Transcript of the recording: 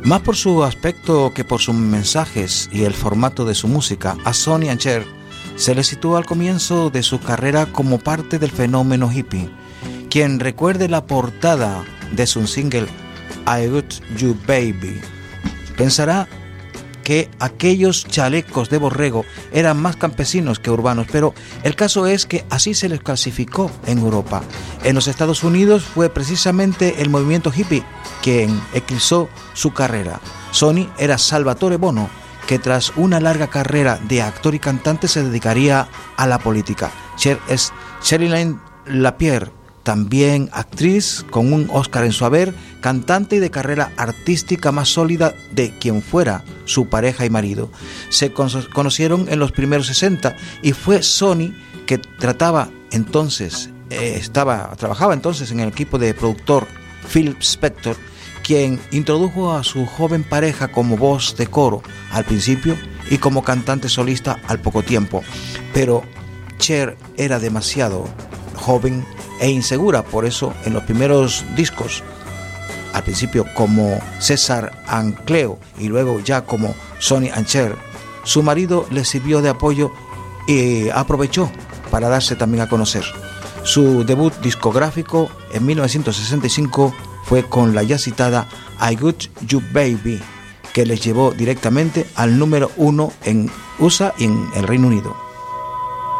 Más por su aspecto que por sus mensajes y el formato de su música, a Sonny and Cher se le sitúa al comienzo de su carrera como parte del fenómeno hippie. Quien recuerde la portada de su single I Got You Baby pensará que aquellos chalecos de borrego eran más campesinos que urbanos, pero el caso es que así se les clasificó en Europa. En los Estados Unidos fue precisamente el movimiento hippie quien eclipsó su carrera. Sonny era Salvatore Bono, que tras una larga carrera de actor y cantante se dedicaría a la política. Cher es Sherilyn Lapierre, también actriz con un Oscar en su haber, cantante y de carrera artística más sólida de quien fuera su pareja y marido. Se conocieron en los primeros 60 y fue Sonny que trabajaba entonces en el equipo de productor Phil Spector, quien introdujo a su joven pareja como voz de coro al principio y como cantante solista al poco tiempo. Pero Cher era demasiado joven e insegura, por eso en los primeros discos, al principio como César and Cleo y luego ya como Sonny and Cher, su marido le sirvió de apoyo y aprovechó para darse también a conocer. Su debut discográfico en 1965 fue con la ya citada I Got You Baby, que les llevó directamente al número 1 en USA y en el Reino Unido.